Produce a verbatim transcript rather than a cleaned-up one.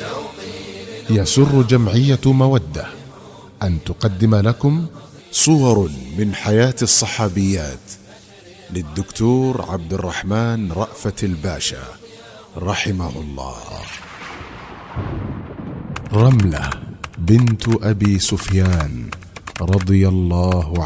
يسر جمعية مودة أن تقدم لكم صور من حياة الصحابيات للدكتور عبد الرحمن رأفت الباشا رحمه الله. رملة بنت أبي سفيان رضي الله عنها